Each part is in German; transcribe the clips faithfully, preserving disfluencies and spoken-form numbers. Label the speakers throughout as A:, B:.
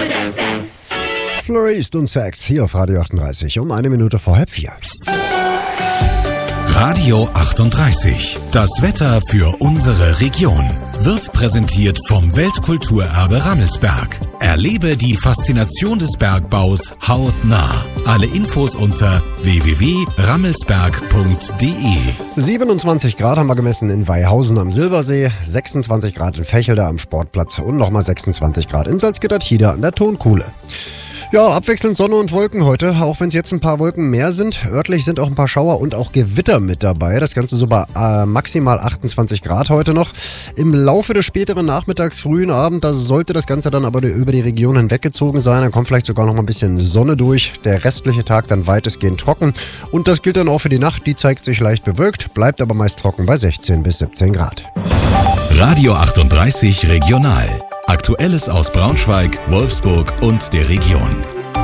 A: Florist und Sex hier auf Radio achtunddreißig um eine Minute vor halb vier.
B: Radio achtunddreißig. Das Wetter für unsere Region wird präsentiert vom Weltkulturerbe Rammelsberg. Erlebe die Faszination des Bergbaus hautnah. Alle Infos unter w w w punkt rammelsberg punkt d e.
A: siebenundzwanzig Grad haben wir gemessen in Weihausen am Silbersee, sechsundzwanzig Grad in Vechelde am Sportplatz und nochmal sechsundzwanzig Grad in Salzgitter-Tida an der Tonkuhle. Ja, abwechselnd Sonne und Wolken heute, auch wenn es jetzt ein paar Wolken mehr sind. Örtlich sind auch ein paar Schauer und auch Gewitter mit dabei. Das Ganze so bei äh, maximal achtundzwanzig Grad heute noch. Im Laufe des späteren Nachmittags, frühen Abend, da sollte das Ganze dann aber über die Region hinweggezogen sein. Dann kommt vielleicht sogar noch mal ein bisschen Sonne durch. Der restliche Tag dann weitestgehend trocken. Und das gilt dann auch für die Nacht. Die zeigt sich leicht bewölkt, bleibt aber meist trocken bei sechzehn bis siebzehn Grad.
B: Radio achtunddreißig Regional. Aktuelles aus Braunschweig, Wolfsburg und der Region.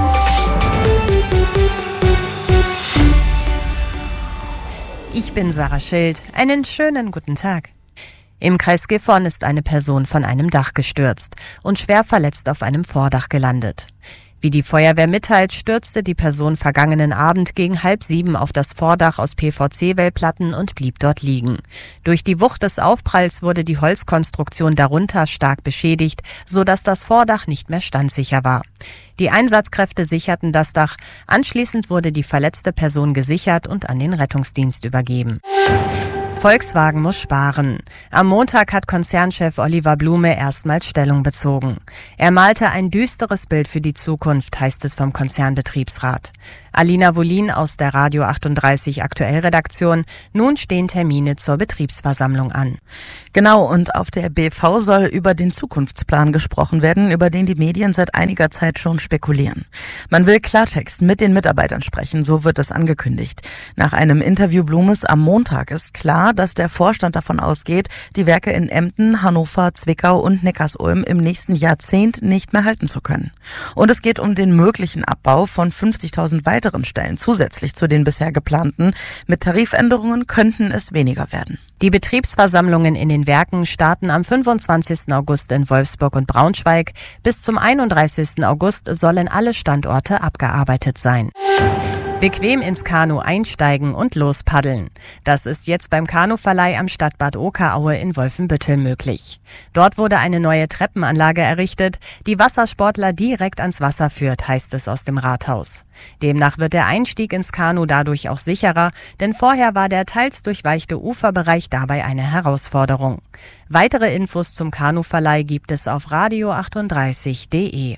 C: Ich bin Sarah Schild. Einen schönen guten Tag. Im Kreis Gifhorn ist eine Person von einem Dach gestürzt und schwer verletzt auf einem Vordach gelandet. Wie die Feuerwehr mitteilt, stürzte die Person vergangenen Abend gegen halb sieben auf das Vordach aus P V C-Wellplatten und blieb dort liegen. Durch die Wucht des Aufpralls wurde die Holzkonstruktion darunter stark beschädigt, sodass das Vordach nicht mehr standsicher war. Die Einsatzkräfte sicherten das Dach. Anschließend wurde die verletzte Person gesichert und an den Rettungsdienst übergeben. Volkswagen muss sparen. Am Montag hat Konzernchef Oliver Blume erstmals Stellung bezogen. Er malte ein düsteres Bild für die Zukunft, heißt es vom Konzernbetriebsrat. Alina Wolin aus der Radio achtunddreißig Aktuellredaktion. Nun stehen Termine zur Betriebsversammlung an.
D: Genau, und auf der B V soll über den Zukunftsplan gesprochen werden, über den die Medien seit einiger Zeit schon spekulieren. Man will Klartext mit den Mitarbeitern sprechen, so wird es angekündigt. Nach einem Interview Blumes am Montag ist klar, dass der Vorstand davon ausgeht, die Werke in Emden, Hannover, Zwickau und Neckarsulm im nächsten Jahrzehnt nicht mehr halten zu können. Und es geht um den möglichen Abbau von fünfzigtausend weiteren Stellen zusätzlich zu den bisher geplanten. Mit Tarifänderungen könnten es weniger werden.
C: Die Betriebsversammlungen in den Werken starten am fünfundzwanzigsten August in Wolfsburg und Braunschweig. Bis zum einunddreißigsten August sollen alle Standorte abgearbeitet sein. Bequem ins Kanu einsteigen und lospaddeln. Das ist jetzt beim Kanuverleih am Stadtbad Okeraue in Wolfenbüttel möglich. Dort wurde eine neue Treppenanlage errichtet, die Wassersportler direkt ans Wasser führt, heißt es aus dem Rathaus. Demnach wird der Einstieg ins Kanu dadurch auch sicherer, denn vorher war der teils durchweichte Uferbereich dabei eine Herausforderung. Weitere Infos zum Kanuverleih gibt es auf radio achtunddreißig punkt d e.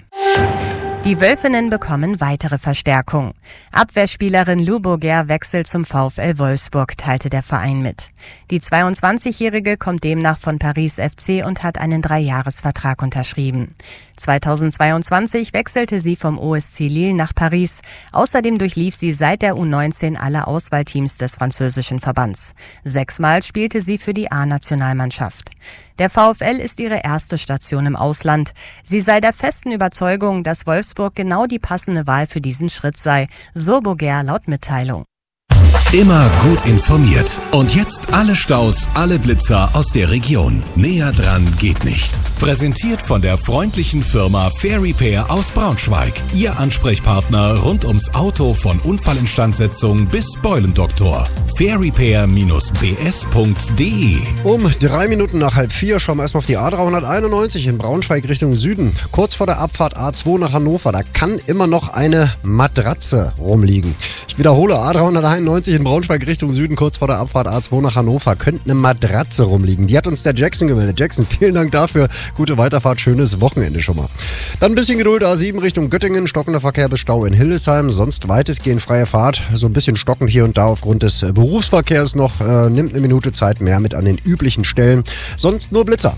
C: Die Wölfinnen bekommen weitere Verstärkung. Abwehrspielerin Lou Bourguer wechselt zum VfL Wolfsburg, teilte der Verein mit. Die zweiundzwanzigjährige kommt demnach von Paris F C und hat einen Dreijahresvertrag unterschrieben. zweitausendzweiundzwanzig wechselte sie vom O S C Lille nach Paris. Außerdem durchlief sie seit der U neunzehn alle Auswahlteams des französischen Verbands. Sechsmal spielte sie für die A-Nationalmannschaft. Der VfL ist ihre erste Station im Ausland. Sie sei der festen Überzeugung, dass Wolfsburg genau die passende Wahl für diesen Schritt sei, so Bourguer laut Mitteilung.
B: Immer gut informiert. Und jetzt alle Staus, alle Blitzer aus der Region. Näher dran geht nicht. Präsentiert von der freundlichen Firma Fair Repair aus Braunschweig. Ihr Ansprechpartner rund ums Auto von Unfallinstandsetzung bis Beulendoktor. fair repair Bindestrich b s punkt d e.
A: Um drei Minuten nach halb vier schauen wir erstmal auf die A dreihunderteinundneunzig in Braunschweig Richtung Süden. Kurz vor der Abfahrt A zwei nach Hannover, da kann immer noch eine Matratze rumliegen. Ich wiederhole, A dreihunderteinundneunzig in Braunschweig Richtung Süden, kurz vor der Abfahrt A zwei nach Hannover, könnte eine Matratze rumliegen. Die hat uns der Jackson gemeldet. Jackson, vielen Dank dafür. Gute Weiterfahrt, schönes Wochenende schon mal. Dann ein bisschen Geduld, A sieben Richtung Göttingen, stockender Verkehr bis Stau in Hildesheim, sonst weitestgehend freie Fahrt. So ein bisschen stockend hier und da aufgrund des Berufsverkehrs noch, äh, nimmt eine Minute Zeit mehr mit an den üblichen Stellen. Sonst nur Blitzer.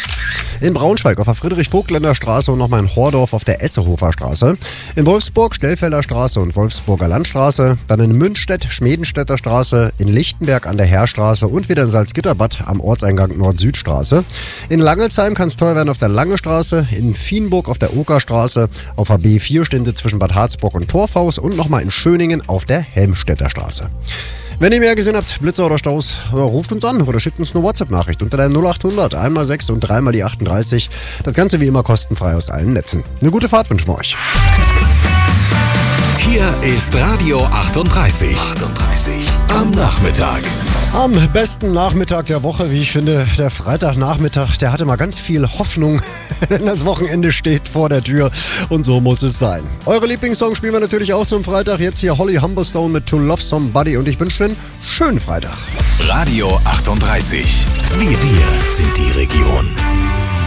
A: In Braunschweig auf der Friedrich-Vogtländer Straße und nochmal in Hordorf auf der Essehofer Straße. In Wolfsburg Stellfelder Straße und Wolfsburger Landstraße. Dann in Münstedt Schmedenstädter Straße. In Lichtenberg an der Heerstraße und wieder in Salzgitterbad am Ortseingang Nord-Süd-Straße. In Langelsheim kann es teuer werden auf der Lange Straße. In Vienburg auf der Okerstraße. Auf der B vier stehen sie zwischen Bad Harzburg und Torfhaus. Und nochmal in Schöningen auf der Helmstedter Straße. Wenn ihr mehr gesehen habt, Blitzer oder Staus, ruft uns an oder schickt uns eine WhatsApp-Nachricht unter der null acht hundert, einmal sechs und dreimal die achtunddreißig. Das Ganze wie immer kostenfrei aus allen Netzen. Eine gute Fahrt wünschen wir euch.
B: Hier ist Radio achtunddreißig. achtunddreißig am Nachmittag.
A: Am besten Nachmittag der Woche, wie ich finde, der Freitagnachmittag, der hatte mal ganz viel Hoffnung, denn das Wochenende steht vor der Tür und so muss es sein. Eure Lieblingssong spielen wir natürlich auch zum Freitag. Jetzt hier Holly Humberstone mit To Love Somebody und ich wünsche einen schönen Freitag.
B: Radio achtunddreißig. Wir, wir sind die Region.